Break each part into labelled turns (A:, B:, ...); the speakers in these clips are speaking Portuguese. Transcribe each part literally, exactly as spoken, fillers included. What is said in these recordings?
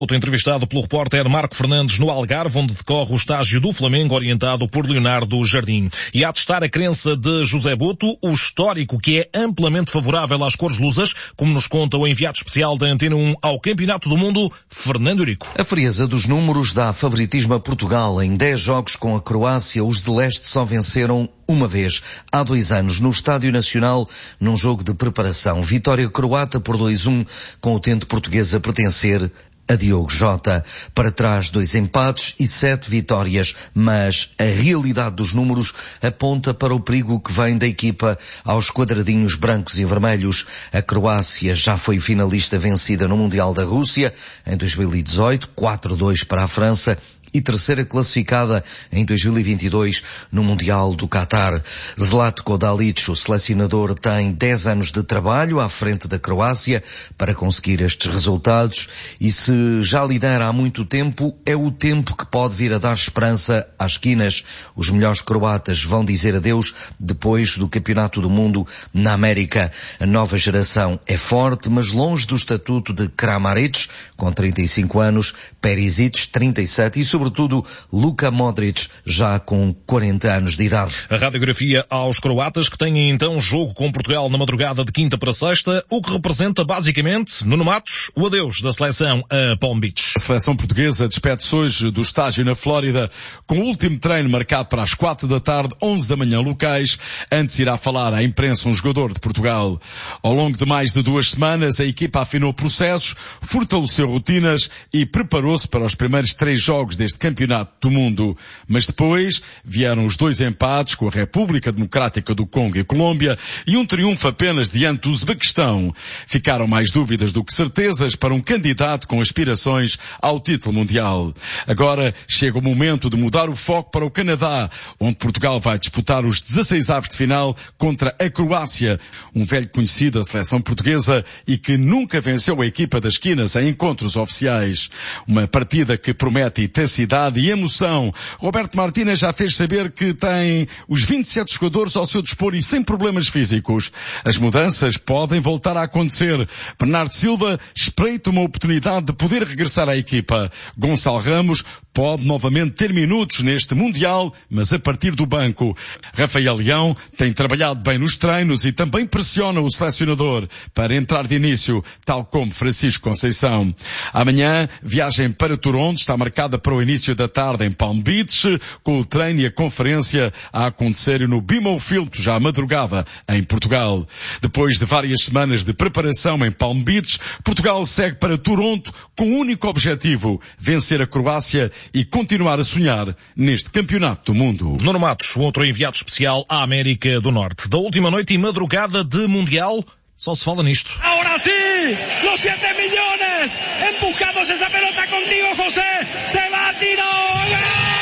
A: Outro entrevistado pelo repórter Marco Fernandes no Algarve, onde decorre o estágio do Flamengo, orientado por Leonardo Jardim. E a testar a crença de José Boto, o histórico que é amplamente favorável às cores lusas, como nos conta o enviado especial da Antena um ao Campeonato do Mundo, Fernando Eurico.
B: A frieza dos números dá favoritismo a Portugal. Em dez jogos com a Croácia, os de leste só venceram uma vez, há dois anos, no Estádio Nacional, num jogo de preparação. Vitória croata por dois a um, com o tente português a pertencer a Diogo Jota. Para trás, dois empates e sete vitórias, mas a realidade dos números aponta para o perigo que vem da equipa aos quadradinhos brancos e vermelhos. A Croácia já foi finalista vencida no Mundial da Rússia em dois mil e dezoito, quatro a dois para a França, e terceira classificada em dois mil e vinte e dois no Mundial do Qatar. Zlatko Dalic, o selecionador, tem dez anos de trabalho à frente da Croácia para conseguir estes resultados, e se já lidera há muito tempo, é o tempo que pode vir a dar esperança às esquinas. Os melhores croatas vão dizer adeus depois do Campeonato do Mundo na América. A nova geração é forte, mas longe do estatuto de Kramaric, com trinta e cinco anos, Perisic, trinta e sete, e sobretudo Luka Modric, já com quarenta anos de idade.
A: A radiografia aos croatas, que têm então jogo com Portugal na madrugada de quinta para sexta, o que representa basicamente, Nuno Matos, o adeus da seleção a Palm Beach.
C: A seleção portuguesa despede-se hoje do estágio na Flórida, com o último treino marcado para as quatro da tarde, onze da manhã locais. Antes irá falar à imprensa um jogador de Portugal. Ao longo de mais de duas semanas, a equipa afinou processos, fortaleceu rotinas e preparou-se para os primeiros três jogos deste Campeonato do Mundo. Mas depois vieram os dois empates com a República Democrática do Congo e Colômbia e um triunfo apenas diante do Uzbequistão. Ficaram mais dúvidas do que certezas para um candidato com aspirações ao título mundial. Agora chega o momento de mudar o foco para o Canadá, onde Portugal vai disputar os dezasseis avos de final contra a Croácia, um velho conhecido da seleção portuguesa e que nunca venceu a equipa das esquinas em encontros oficiais. Uma partida que promete intensidade e emoção. Roberto Martínez já fez saber que tem os vinte e sete jogadores ao seu dispor e sem problemas físicos. As mudanças podem voltar a acontecer. Bernardo Silva espreita uma oportunidade de poder regressar à equipa. Gonçalo Ramos pode novamente ter minutos neste Mundial, mas a partir do banco. Rafael Leão tem trabalhado bem nos treinos e também pressiona o selecionador para entrar de início, tal como Francisco Conceição. Amanhã, viagem para Toronto está marcada para o início da tarde em Palm Beach, com o treino e a conferência a acontecer no B M O Field, já à madrugada, em Portugal. Depois de várias semanas de preparação em Palm Beach, Portugal segue para Toronto com o único objetivo: vencer a Croácia e continuar a sonhar neste Campeonato do Mundo.
A: Nuno Matos, outro enviado especial à América do Norte. Da última noite e madrugada de Mundial, só se fala nisto.
D: Ahora sí, los siete millones empujados, esa pelota contigo, José, se va a tirar.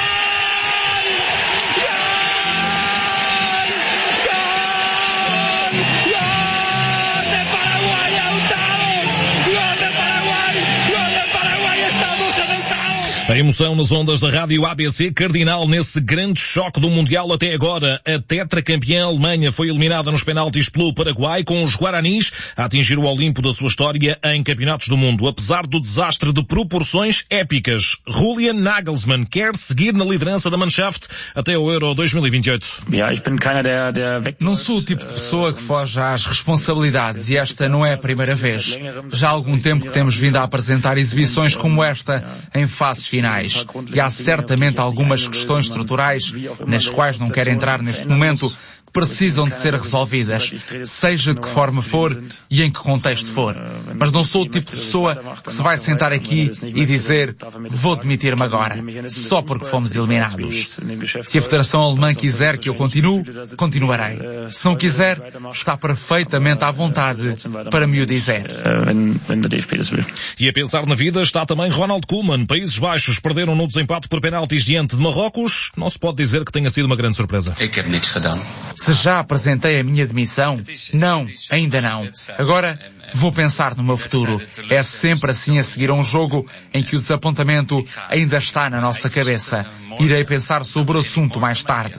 A: A emoção nas ondas da rádio A B C Cardinal nesse grande choque do Mundial até agora. A tetracampeã Alemanha foi eliminada nos penaltis pelo Paraguai, com os Guaranis a atingir o Olimpo da sua história em campeonatos do mundo. Apesar do desastre de proporções épicas, Julian Nagelsmann quer seguir na liderança da Mannschaft até o Euro dois mil e vinte e oito.
E: Não sou o tipo de pessoa que foge às responsabilidades, e esta não é a primeira vez. Já há algum tempo que temos vindo a apresentar exibições como esta em fases finais. E há certamente algumas questões estruturais nas quais não quero entrar neste momento, que precisam de ser resolvidas, seja de que forma for e em que contexto for. Mas não sou o tipo de pessoa que se vai sentar aqui e dizer: vou demitir-me agora, só porque fomos eliminados. Se a Federação Alemã quiser que eu continue, continuarei. Se não quiser, está perfeitamente à vontade para me o dizer.
A: E a pensar na vida está também Ronald Koeman. Países Baixos perderam no desempate por penaltis diante de Marrocos. Não se pode dizer que tenha sido uma grande surpresa.
E: Se já apresentei a minha demissão? Não, ainda não. Agora, Vou pensar no meu futuro. É sempre assim a seguir a um jogo em que o desapontamento ainda está na nossa cabeça. Irei pensar sobre o assunto mais tarde.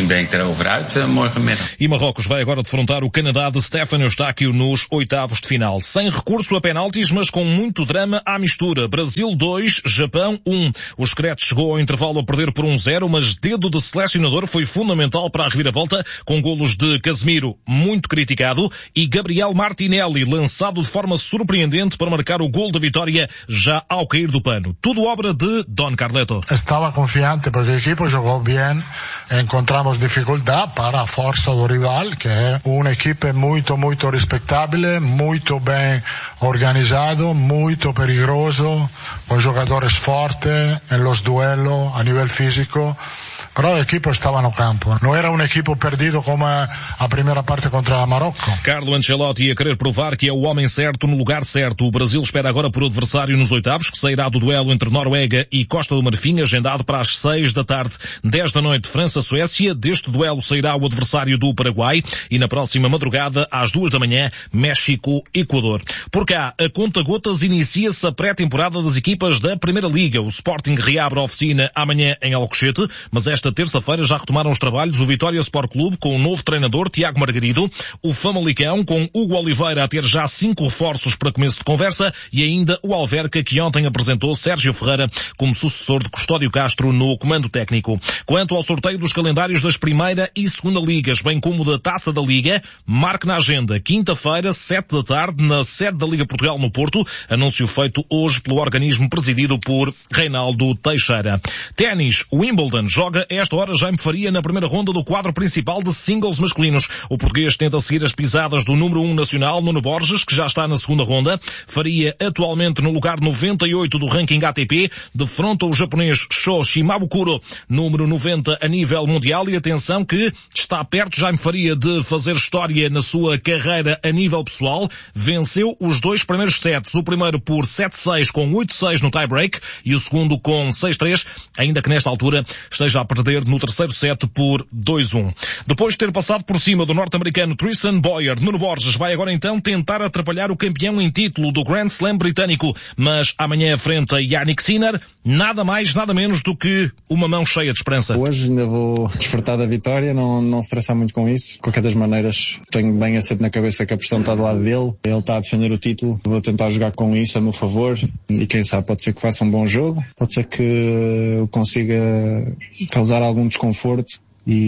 A: E Marrocos vai agora defrontar o Canadá de Stefano Eustáquio nos oitavos de final. Sem recurso a penaltis, mas com muito drama à mistura. Brasil dois, Japão um. O Scratch chegou ao intervalo a perder por um zero, mas dedo de selecionador foi fundamental para a reviravolta, com golos de Casemiro, muito criticado, e Gabriel Martinelli, lançado de forma surpreendente para marcar o gol da vitória já ao cair do pano. Tudo obra de Don Carleto.
F: Estava confiante porque o equipo jogou bem, encontramos dificuldade para a força do rival, que é uma equipe muito, muito respeitável, muito bem organizado, muito perigoso, com jogadores fortes em los duelos, a nível físico. Però o equipo estava no campo. Não era um equipo perdido como a, a primeira parte contra Marrocos.
A: Carlo Ancelotti a querer provar que é o homem certo no lugar certo. O Brasil espera agora por adversário nos oitavos, que sairá do duelo entre Noruega e Costa do Marfim, agendado para as seis da tarde. dez da noite, França-Suécia. Deste duelo sairá o adversário do Paraguai. E na próxima madrugada, às duas da manhã, México-Equador. Por cá, a conta-gotas inicia-se a pré-temporada das equipas da Primeira Liga. O Sporting reabre a oficina amanhã em Alcochete, mas esta terça-feira já retomaram os trabalhos o Vitória Sport Clube com o novo treinador Tiago Margarido, o Famalicão com Hugo Oliveira a ter já cinco reforços para começo de conversa e ainda o Alverca, que ontem apresentou Sérgio Ferreira como sucessor de Custódio Castro no comando técnico. Quanto ao sorteio dos calendários das Primeira e Segunda Ligas, bem como da Taça da Liga, marque na agenda quinta-feira, sete da tarde, na sede da Liga Portugal no Porto, anúncio feito hoje pelo organismo presidido por Reinaldo Teixeira. Ténis, o Wimbledon joga esta hora Jaime Faria na primeira ronda do quadro principal de singles masculinos. O português tenta seguir as pisadas do número um nacional, Nuno Borges, que já está na segunda ronda. Faria atualmente no lugar noventa e oito do ranking A T P, defronta o japonês Sho Shimabukuro, número noventa a nível mundial, e atenção que está perto Jaime Faria de fazer história na sua carreira a nível pessoal. Venceu os dois primeiros sets, o primeiro por sete seis com oito seis no tie-break e o segundo com seis três, ainda que nesta altura esteja a perder no terceiro set por dois um. Depois de ter passado por cima do norte-americano Tristan Boyer, Nuno Borges vai agora então tentar atrapalhar o campeão em título do Grand Slam britânico, mas amanhã enfrenta Jannik Sinner, nada mais, nada menos do que uma mão cheia de esperança.
G: Hoje ainda vou desfrutar da vitória, não, não estressar muito com isso. De qualquer das maneiras, tenho bem aceito na cabeça que a pressão está do lado dele, ele está a defender o título, vou tentar jogar com isso a meu favor e quem sabe pode ser que faça um bom jogo, pode ser que eu consiga causar algum desconforto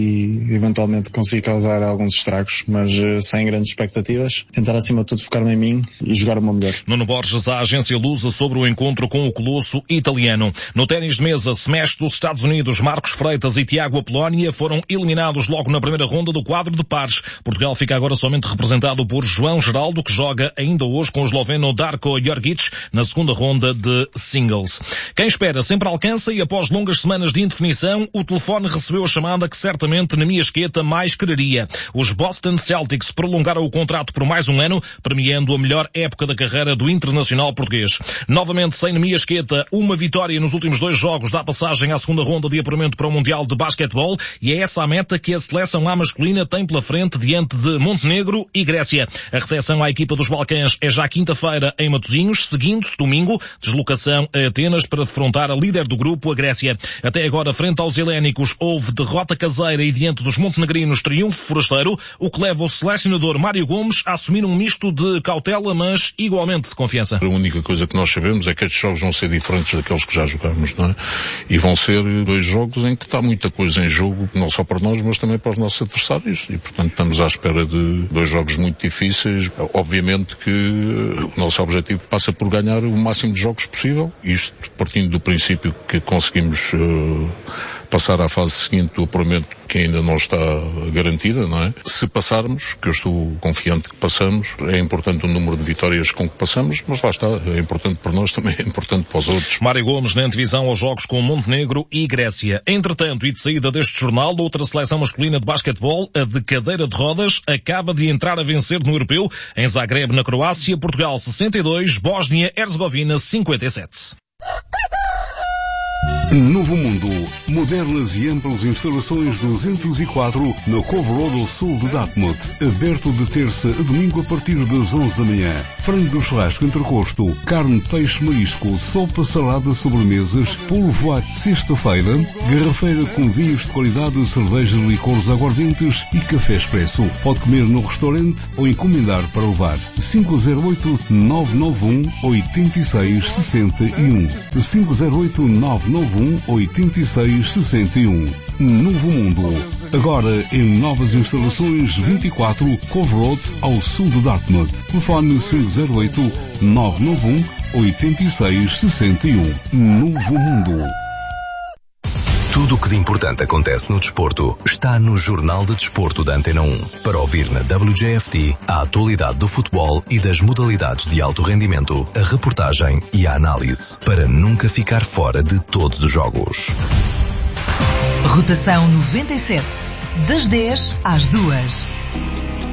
G: e eventualmente consigo causar alguns estragos, mas uh, sem grandes expectativas. Tentar acima de tudo focar-me em mim e jogar o meu melhor.
A: Nuno Borges, a agência Lusa, sobre o encontro com o colosso italiano. No ténis de mesa, smash dos Estados Unidos, Marcos Freitas e Tiago Apolónia foram eliminados logo na primeira ronda do quadro de pares. Portugal fica agora somente representado por João Geraldo, que joga ainda hoje com o esloveno Darko Jorgic na segunda ronda de singles. Quem espera sempre alcança e após longas semanas de indefinição, o telefone recebeu a chamada que certamente na minha esqueta mais quereria. Os Boston Celtics prolongaram o contrato por mais um ano, premiando a melhor época da carreira do internacional português. Novamente sem minha esqueta, uma vitória nos últimos dois jogos dá passagem à segunda ronda de apuramento para o Mundial de Basquetebol e é essa a meta que a seleção A masculina tem pela frente diante de Montenegro e Grécia. A recepção à equipa dos Balcãs é já quinta-feira em Matosinhos, seguindo-se domingo, deslocação a Atenas para defrontar a líder do grupo, a Grécia. Até agora, frente aos helénicos, houve derrota caseira e diante dos montenegrinos triunfo forasteiro, o que leva o selecionador Mário Gomes a assumir um misto de cautela, mas igualmente de confiança.
H: A única coisa que nós sabemos é que estes jogos vão ser diferentes daqueles que já jogamos, não é? E vão ser dois jogos em que está muita coisa em jogo, não só para nós, mas também para os nossos adversários. E, portanto, estamos à espera de dois jogos muito difíceis. Obviamente que o nosso objetivo passa por ganhar o máximo de jogos possível. Isto partindo do princípio que conseguimos uh, passar à fase seguinte do apuramento, que ainda não está garantida, não é? Se passarmos, que eu estou confiante que passamos, é importante o número de vitórias com que passamos, mas lá está, é importante para nós, também é importante para os outros.
A: Mário Gomes na antevisão aos jogos com Montenegro e Grécia. Entretanto, e de saída deste jornal, outra seleção masculina de basquetebol, a de cadeira de rodas, acaba de entrar a vencer no Europeu, em Zagreb, na Croácia, Portugal sessenta e dois, Bósnia-Herzegovina cinquenta e sete.
I: Novo Mundo. Modernas e amplas instalações duzentos e quatro no Cove Road ao sul de Dartmouth. Aberto de terça a domingo a partir das onze da manhã. Frango do churrasco entrecosto, carne, peixe, marisco, sopa, salada, sobremesas, polvo à sexta-feira, garrafeira com vinhos de qualidade, cerveja, licores, aguardentes e café expresso. Pode comer no restaurante ou encomendar para levar. cinco zero oito, nove nove um, oito seis seis um cinco zero oito, nove nove um, oito seis seis um. Novo Mundo. Agora em novas instalações vinte e quatro Cove Road ao sul de Dartmouth. Telefone cinco zero oito, nove nove um, oito seis seis um. Novo Mundo.
J: Tudo o que de importante acontece no desporto está no Jornal de Desporto da Antena um. Para ouvir na W J F T a atualidade do futebol e das modalidades de alto rendimento, a reportagem e a análise, para nunca ficar fora de todos os jogos.
K: Rotação noventa e sete, das dez às duas.